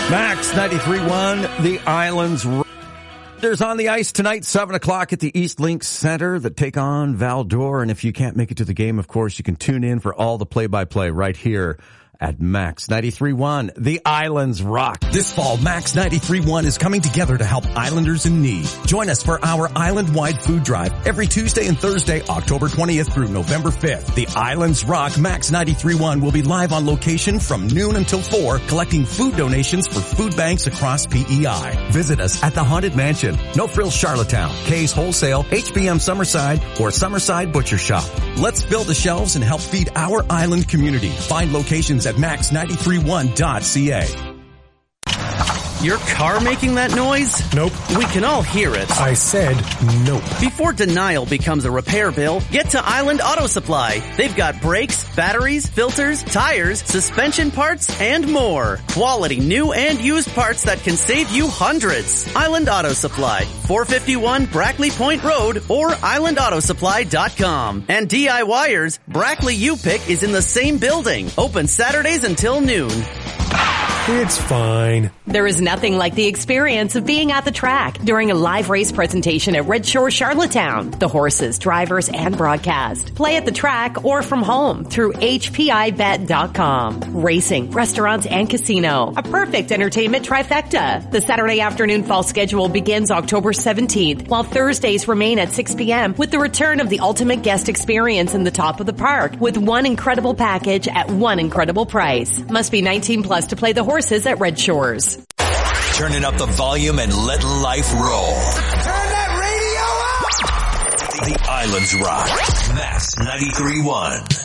Max 93.1, the Islands Raptors on the ice tonight, 7 o'clock at the East Link Center that take on Val-d'Or. And if you can't make it to the game, of course, you can tune in for all the play-by-play right here at Max 93.1, the Islands rock. This fall, Max 93.1 is coming together to help Islanders in need. Join us for our island-wide food drive every Tuesday and Thursday, October 20th through November 5th. The Islands rock. Max 93.1 will be live on location from noon until 4, collecting food donations for food banks across PEI. Visit us at the Haunted Mansion, No Frills Charlottetown, K's Wholesale, HBM Summerside, or Summerside Butcher Shop. Let's fill the shelves and help feed our island community. Find locations at max931.ca. Your car making that noise? Nope. We can all hear it. I said nope. Before denial becomes a repair bill, get to Island Auto Supply. They've got brakes, batteries, filters, tires, suspension parts, and more. Quality new and used parts that can save you hundreds. Island Auto Supply, 451 Brackley Point Road or islandautosupply.com. And DIYers, Brackley U-Pick is in the same building. Open Saturdays until noon. It's fine. There is nothing like the experience of being at the track during a live race presentation at Red Shore Charlottetown. The horses, drivers, and broadcast. Play at the track or from home through HPIBet.com. Racing, restaurants, and casino. A perfect entertainment trifecta. The Saturday afternoon fall schedule begins October 17th, while Thursdays remain at 6 p.m. with the return of the ultimate guest experience in the top of the park with one incredible package at one incredible price. Must be 19 plus to play the horses at Red Shores. Turning up the volume and letting life roll. Turn that radio up! The Islands rock. Max 93.1.